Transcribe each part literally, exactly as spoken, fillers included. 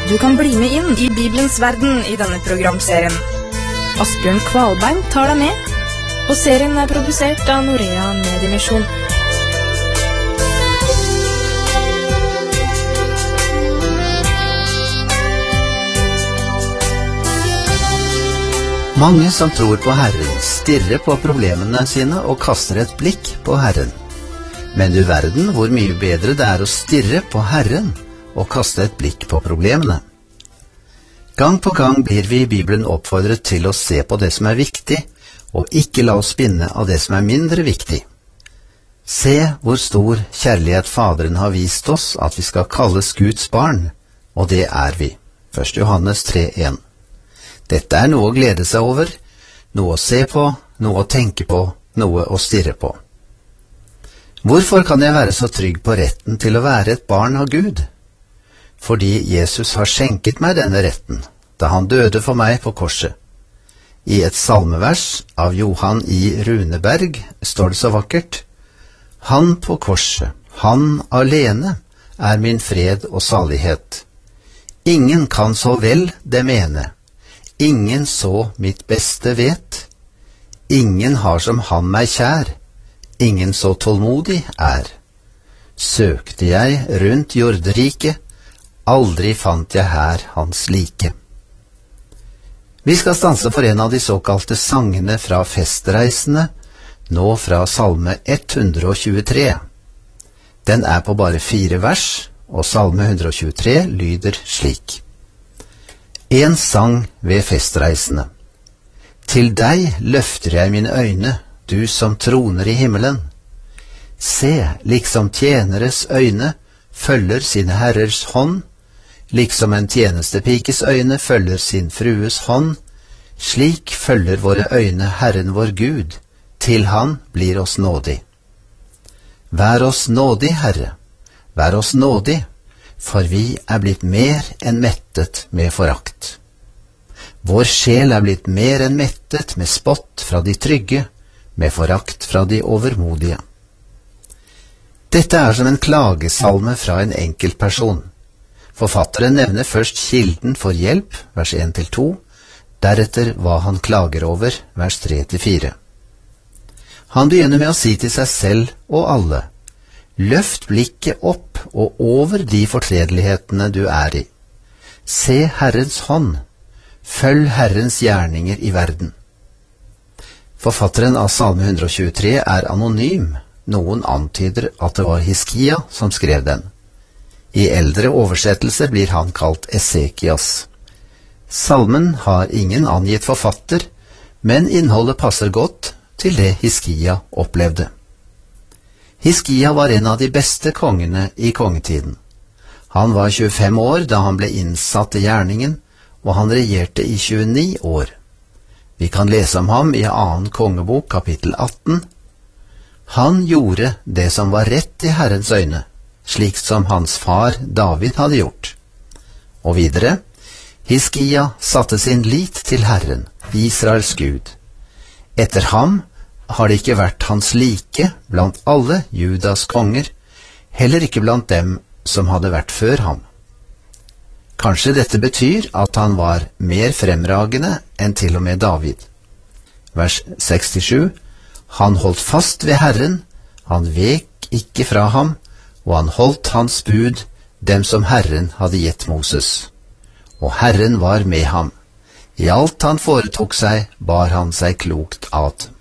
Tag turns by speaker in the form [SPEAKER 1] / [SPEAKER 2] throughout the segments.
[SPEAKER 1] Du kan bli med inn i Bibelens verden i denne programserien. Asbjørn Kvalbein tar deg med, og serien er produsert av Norea Mediemisjon.
[SPEAKER 2] Mange som tror på Herren stirrer på problemene sine og kaster et blikk på Herren. Men du verden hvor mye bedre det er å stirre på Herren og kaste et blikk på problemene. Gang på gang blir vi i Bibelen oppfordret til å se på det som er viktig, og ikke la oss spinne av det som er mindre viktig. Se hvor stor kjærlighet Faderen har vist oss at vi skal kalles Guds barn, og det er vi. første Johannes tre en. Dette er noe å glede seg over, noe å se på, noe å tenke på, noe å stirre på. Hvorfor kan jeg være så trygg på retten til å være et barn av Gud? Fordi Jesus har skjenket meg denne retten, da han døde for meg på korset. I et salmevers av Johan I. Runeberg står det så vakkert: Han på korset, han alene, er min fred og salighet. Ingen kan så vel det mene, ingen så mitt beste vet. Ingen har som han meg kjær, ingen så tålmodig er. Søkte jeg rundt jordriket, aldri fant jeg her hans like. Vi skal stanse for en av de såkalte sangene fra festreisene, nå fra salme ett hundre tjuetre. Den er på bare fire vers, og salme ett hundre tjuetre lyder slik: En sang ved festreisene. Til deg løfter jeg mine øyne, du som troner i himmelen. Se, liksom tjeneres øyne følger sin herrers hånd, liksom en tjenestepikes øyne følger sin frues hånd, slik følger våre øyne Herren vår Gud, til han blir oss nådig. Vær oss nådig, Herre, vær oss nådig, for vi er blitt mer enn mettet med forakt. Vår sjel er blitt mer enn mettet med spott fra de trygge, med forakt fra de overmodige. Dette er som en klagesalme fra en enkeltperson. Forfatteren nevner først kilden for hjelp, vers en til to, deretter hva han klager over, vers tre til fire. Han begynner med å si til seg selv og alle: Løft blikket opp og over de fortredelighetene du er i. Se Herrens hånd, følg Herrens gjerninger i verden. Forfatteren av salme ett hundre tjuetre er anonym. Noen antyder at det var Hiskia som skrev den. I eldre oversettelse blir han kalt Esekias. Salmen har ingen angitt forfatter, men innholdet passer godt til det Hiskia opplevde. Hiskia var en av de beste kongene i kongetiden. Han var tjuefem år da han ble innsatt i gjerningen, og han regjerte i tjueni år. Vi kan lese om ham i annen kongebok, kapittel atten. Han gjorde det som var rett i Herrens øyne, slik som hans far David hadde gjort. Og videre: Hiskia satte sin lit til Herren, Israels Gud. Etter ham har det ikke vært hans like blant alle Judas konger, heller ikke blant dem som hadde vært før ham. Kanskje dette betyr at han var mer fremragende enn til og med David. Vers sekstisju: Han holdt fast ved Herren, han vek ikke fra ham, og han holdt hans bud, dem som Herren hadde gitt Moses. Og Herren var med ham. I alt han foretok seg, bar han seg klokt ad.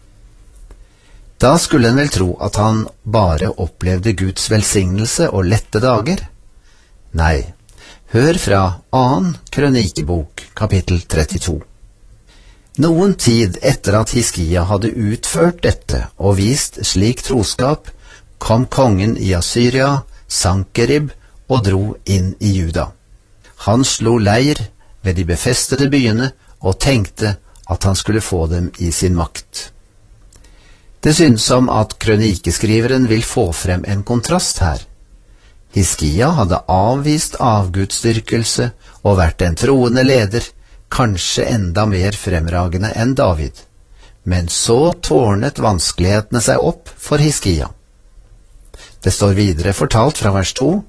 [SPEAKER 2] Da skulle en vel tro at han bare opplevde Guds velsignelse og lette dager. Nei, hør fra annen krønikebok, kapittel trettito. Noen tid etter at Hiskia hadde utført dette og vist slik troskap, kom kongen i Assyria, Sankerib, og dro inn i Juda. Han slo leir ved de befestede byene og tenkte at han skulle få dem i sin makt. Det synes som at krønikeskriveren vil få frem en kontrast her. Hiskia hadde avvist avgudsdyrkelse og vært en troende leder, kanskje enda mer fremragende enn David. Men så tårnet vanskelighetene seg opp for Hiskia. Det står videre fortalt fra vers to: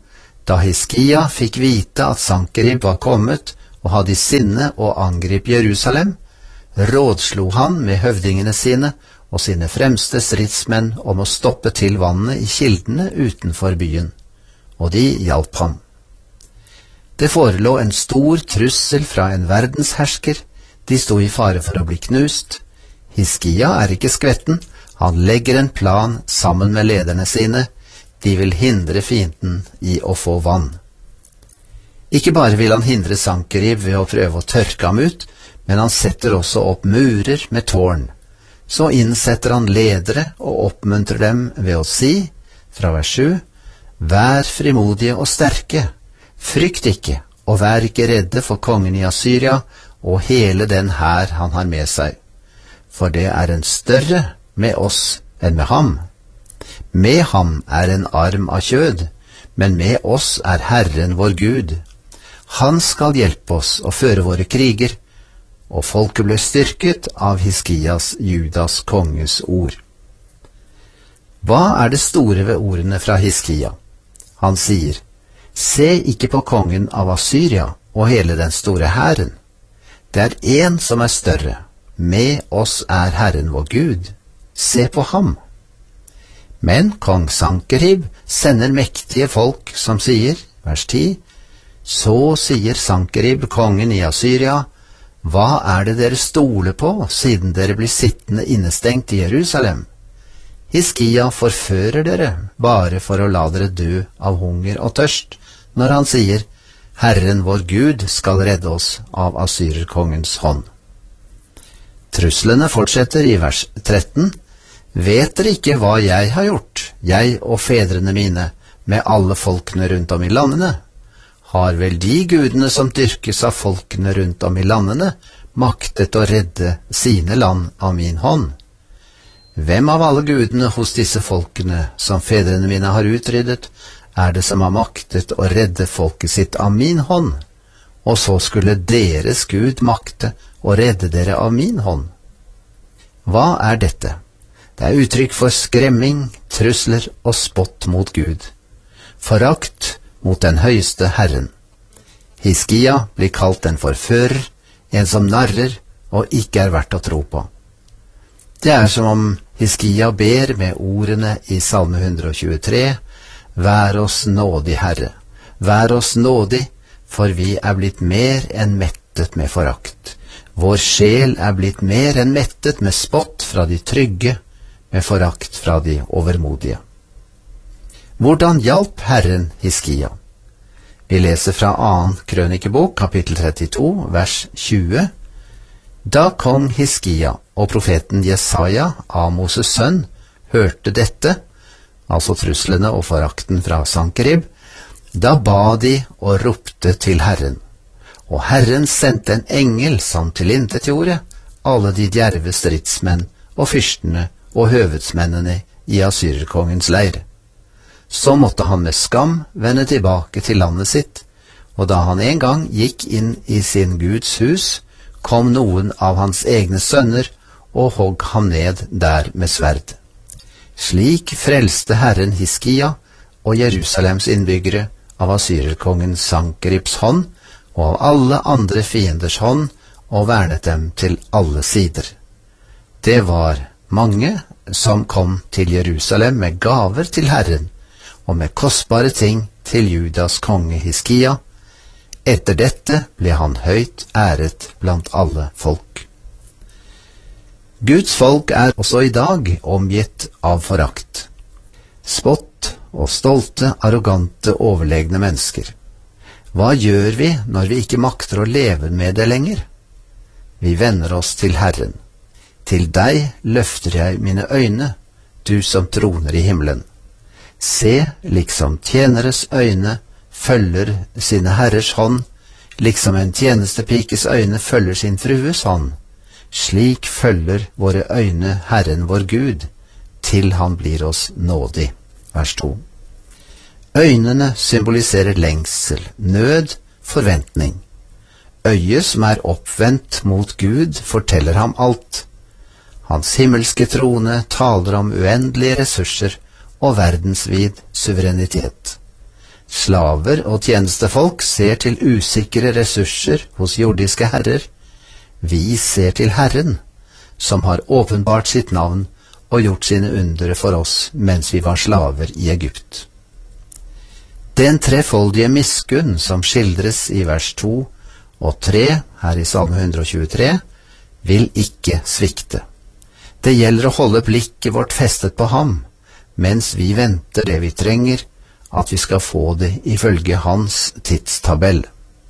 [SPEAKER 2] Da Hiskia fikk vite at Sankerib var kommet og hadde i sinne å angripe Jerusalem, rådslo han med høvdingene sine og sine fremste stridsmenn om å stoppe til vannet i kildene utenfor byen, og de hjalp ham. Det forelå en stor trussel fra en verdenshersker, de sto i fare for å bli knust. Hiskia er ikke skvetten, han legger en plan sammen med lederne sine, de vil hindre fienden i å få vann. Ikke bare vil han hindre Sankerib ved å prøve å tørke ham ut, men han setter også opp murer med tårn. Så innsetter han ledere og oppmuntrer dem ved å si, fra vers sju, «Vær frimodige og sterke, frykt ikke, og vær ikke redde for kongen i Assyria og hele den hær han har med seg, for det er en større med oss enn med ham. Med ham er en arm av kjød, men med oss er Herren vår Gud. Han skal hjelpe oss å føre våre kriger, og folket ble styrket av Hiskias, Judas konges ord. Hva er det store ved ordene fra Hiskia? Han sier, se ikke på kongen av Assyria og hele den store hæren. Det er en som er større. Med oss er Herren vår Gud. Se på ham. Men kong Sankerib sender mektige folk som sier, vers ti, så sier Sankerib, kongen i Assyria, hva er det dere stoler på, siden dere blir sittende innestengt i Jerusalem? Hiskia forfører dere, bare for å la dere dø av hunger og tørst, når han sier, Herren vår Gud skal redde oss av Assyrerkongens hånd. Truslene fortsetter i vers tretten, vet dere ikke hva jeg har gjort, jeg og fedrene mine, med alle folkene rundt om i landene? Har vel de gudene som dyrkes av folkene rundt om i landene, maktet å redde sine land av min hånd? Hvem av alle gudene hos disse folkene som fedrene mine har utryddet, er det som har maktet å redde folket sitt av min hånd? Og så skulle deres Gud makte å redde dere av min hånd? Hva er dette? Det er uttrykk for skremming, trusler og spott mot Gud. Forakt mot den høyeste Herren. Hiskia blir kalt en forfører, en som narrer og ikke er verdt å tro på. Det er som om Hiskia ber med ordene i Salme hundre og tjuetre, Vær oss nådig, Herre, vær oss nådig, for vi er blitt mer enn mettet med forakt. Vår sjel er blitt mer enn mettet med spott fra de trygge, med forakt fra de overmodige. Hvordan hjalp Herren Hiskia? Vi leser fra annen krønikebok, kapittel trettito, vers tjue. Da kong Hiskia og profeten Jesaja, Amos' sønn, hørte dette, altså truslene og forakten fra Sankerib, da ba de og ropte til Herren. Og Herren sendte en engel som tilintetgjorde alle de djerve stridsmenn og fyrstene og høvedsmennene i Assyrerkongens leir. Så måtte han med skam vende tilbake til landet sitt, og da han en gang gikk inn i sin Guds hus, kom noen av hans egne sønner og hogg ham ned der med sverd. Slik frelste Herren Hiskia og Jerusalems innbyggere av Assyrerkongen Sankeribs hånd og av alle andre fienders hånd, og vernet dem til alle sider. Det var mange som kom til Jerusalem med gaver til Herren, og med kostbare ting til Judas konge Hiskia. Etter dette ble han høyt æret blant alle folk. Guds folk er også i dag omgitt av forakt, spott og stolte, arrogante, overlegne mennesker. Hva gjør vi når vi ikke makter å leve med det lenger? Vi vender oss til Herren. Til deg løfter jeg mine øyne, du som troner i himmelen. Se, liksom tjeneres øyne følger sine herrers hånd, liksom en tjenestepikes øyne følger sin frues hånd. Slik følger våre øyne Herren vår Gud, til han blir oss nådig. Vers to. Øynene symboliserer lengsel, nød, forventning. Øyet som er oppvendt mot Gud, forteller ham alt. Hans himmelske trone taler om uendelige ressurser og verdensvid suverenitet. Slaver og tjenestefolk ser til usikre ressurser hos jordiske herrer. Vi ser til Herren, som har åpenbart sitt navn og gjort sine undre for oss mens vi var slaver i Egypt. Den trefoldige miskunn som skildres i vers to og tre her i Salme one twenty-three, vil ikke svikte. Det gjelder å holde blikket vårt festet på ham, mens vi venter det vi trenger, at vi skal få det ifølge hans tidstabell.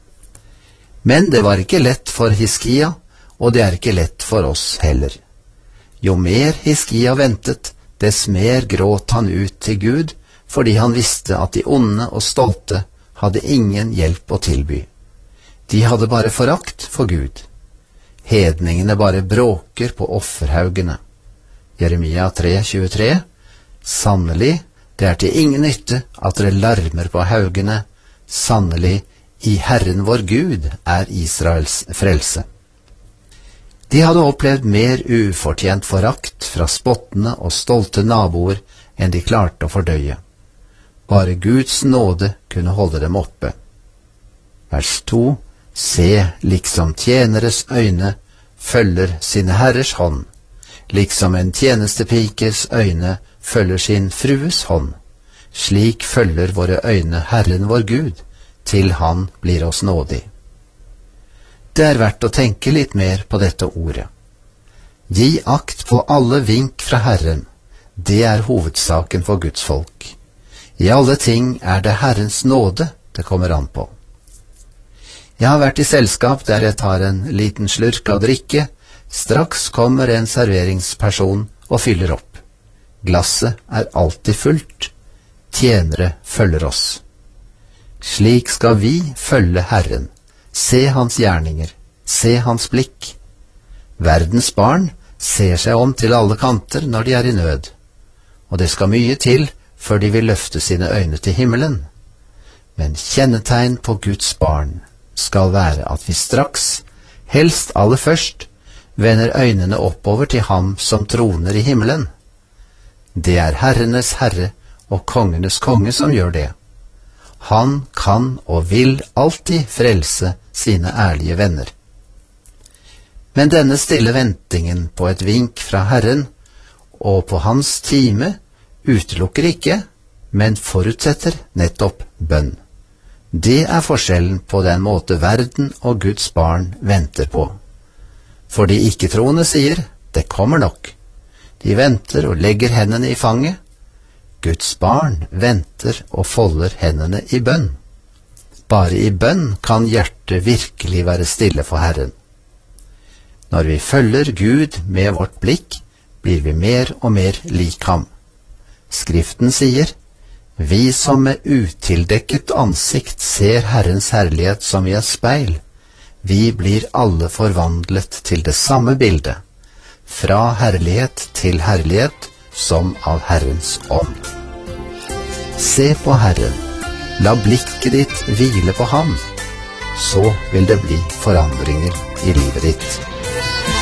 [SPEAKER 2] Men det var ikke lett for Hiskia, og det er ikke lett for oss heller. Jo mer Hiskia ventet, dess mer gråt han ut til Gud, fordi han visste at de onde og stolte hadde ingen hjelp å tilby. De hadde bare forakt for Gud. Hedningene bare bråker på offerhaugene. Jeremia three twenty-three. Sannelig, det er til ingen nytte at dere larmer på haugene. Sannelig, i Herren vår Gud er Israels frelse. De hadde opplevd mer ufortjent forakt fra spottende og stolte naboer enn de klarte å fordøye. Bare Guds nåde kunne holde dem oppe. Vers to. Se, liksom tjeneres øyne følger sin herres hånd, liksom en tjenestepikes øyne følger sin frues hånd. Slik følger våre øyne Herren vår Gud, til han blir oss nådig. Det er verdt å tenke litt mer på dette ordet. Gi akt på alle vink fra Herren, det er hovedsaken for Guds folk. I alle ting er det Herrens nåde det kommer an på. Jeg har vært i selskap der jeg tar en liten slurk av drikke. Straks kommer en serveringsperson og fyller opp. Glasset er alltid fullt. Tjenere følger oss. Slik skal vi følge Herren. Se hans gjerninger. Se hans blikk. Verdens barn ser seg om til alle kanter når de er i nød. Og det skal mye til før de vil løfte sine øyne til himmelen. Men kjennetegn på Guds barn skal være at vi straks, helst aller først, vender øynene oppover til ham som troner i himmelen. Det er herrenes herre og kongenes konge som gjør det. Han kan og vil alltid frelse sine ærlige venner. Men denne stille ventingen på et vink fra Herren og på hans time utelukker ikke, men forutsetter nettopp bønn. Det er forskjellen på den måte verden og Guds barn venter på. For de ikke-troende sier, det kommer nok. De venter og legger hendene i fanget. Guds barn venter og folder hendene i bønn. Bare i bønn kan hjertet virkelig være stille for Herren. Når vi følger Gud med vårt blikk, blir vi mer og mer lik ham. Skriften sier, vi som med utildekket ansikt ser Herrens herlighet som i et speil, vi blir alle forvandlet til det samme bildet, fra herlighet til herlighet som av Herrens ånd. Se på Herren, la blikket ditt hvile på ham, så vil det bli forandringer i livet ditt.